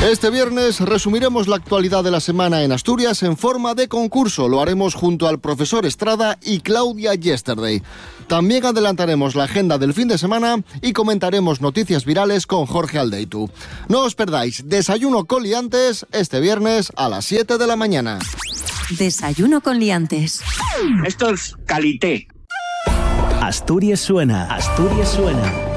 Este viernes resumiremos la actualidad de la semana en Asturias en forma de concurso. Lo haremos junto al profesor Estrada y Claudia Yesterday. También adelantaremos la agenda del fin de semana y comentaremos noticias virales con Jorge Aldeitu. No os perdáis Desayuno con Liantes este viernes a las 7 de la mañana. Desayuno con Liantes. Esto es calité. Asturias suena. Asturias suena.